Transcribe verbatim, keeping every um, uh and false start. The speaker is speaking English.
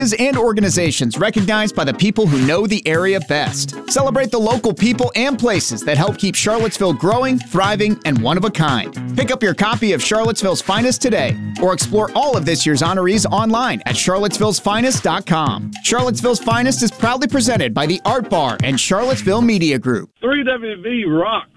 and organizations recognized by the people who know the area best. Celebrate the local people and places that help keep Charlottesville growing, thriving, and one of a kind. Pick up your copy of Charlottesville's Finest today, or explore all of this year's honorees online at charlottesvilles finest dot com. Charlottesville's Finest is proudly presented by the Art Bar and Charlottesville Media Group. three W V rocks.